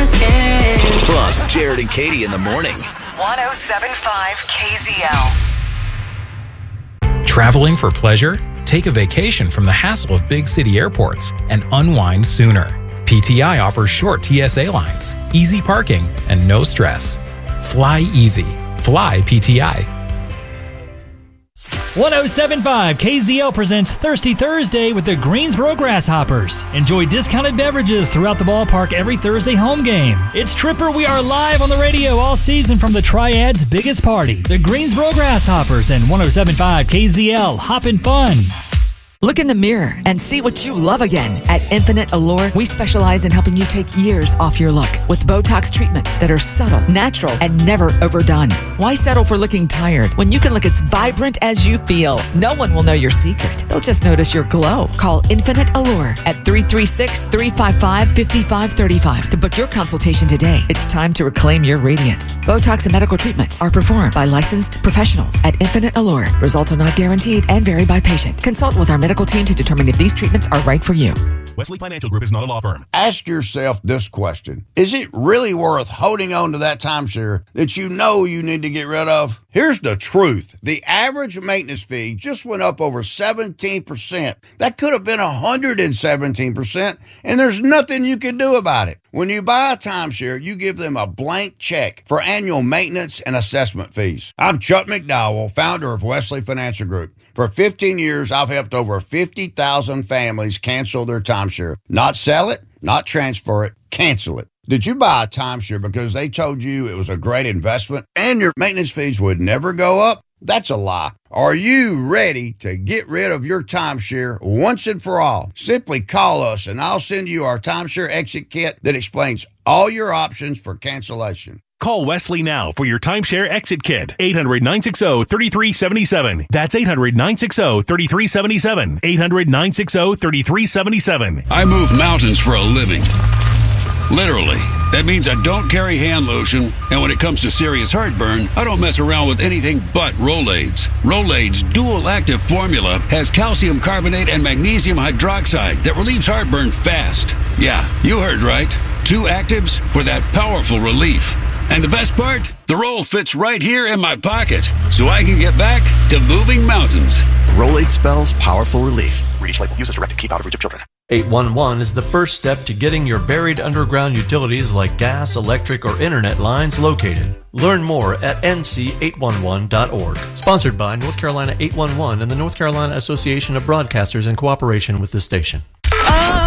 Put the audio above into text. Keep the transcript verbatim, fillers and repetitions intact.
skin. Plus, Jared and Katie in the morning. one oh seven point five K Z L. Traveling for pleasure? Take a vacation from the hassle of big city airports and unwind sooner. P T I offers short T S A lines, easy parking, and no stress. Fly easy. Fly P T I. one oh seven point five K Z L presents Thirsty Thursday with the Greensboro Grasshoppers. Enjoy discounted beverages throughout the ballpark every Thursday home game. It's Tripper. We are live on the radio all season from the Triad's biggest party, the Greensboro Grasshoppers, and one oh seven point five K Z L. Hoppin' Fun. Look in the mirror and see what you love again. At Infinite Allure, we specialize in helping you take years off your look with Botox treatments that are subtle, natural, and never overdone. Why settle for looking tired when you can look as vibrant as you feel? No one will know your secret. They'll just notice your glow. Call Infinite Allure at three three six, three five five, five five three five to book your consultation today. It's time to reclaim your radiance. Botox and medical treatments are performed by licensed professionals at Infinite Allure. Results are not guaranteed and vary by patient. Consult with our medical team to determine if these treatments are right for you. Wesley Financial Group is not a law firm. Ask yourself this question. Is it really worth holding on to that timeshare that you know you need to get rid of? Here's the truth. The average maintenance fee just went up over seventeen percent. That could have been one hundred seventeen percent, and there's nothing you can do about it. When you buy a timeshare, you give them a blank check for annual maintenance and assessment fees. I'm Chuck McDowell, founder of Wesley Financial Group. For fifteen years, I've helped over fifty thousand families cancel their timeshare. Not sell it, not transfer it, cancel it. Did you buy a timeshare because they told you it was a great investment and your maintenance fees would never go up? That's a lie. Are you ready to get rid of your timeshare once and for all? Simply call us and I'll send you our timeshare exit kit that explains all your options for cancellation. Call Wesley now for your timeshare exit kit. eight hundred, nine six zero, three three seven seven. That's eight hundred, nine six zero, three three seven seven. eight hundred, nine six zero, three three seven seven. I move mountains for a living. Literally. That means I don't carry hand lotion, and when it comes to serious heartburn, I don't mess around with anything but Rolaids. Rolaids' dual-active formula has calcium carbonate and magnesium hydroxide that relieves heartburn fast. Yeah, you heard right. Two actives for that powerful relief. And the best part? The roll fits right here in my pocket, so I can get back to moving mountains. Rolade spells powerful relief. Read each label. Use as directed. Keep out of reach of children. eight one one is the first step to getting your buried underground utilities like gas, electric, or internet lines located. Learn more at N C eight one one dot org. Sponsored by North Carolina eight one one and the North Carolina Association of Broadcasters in cooperation with the station.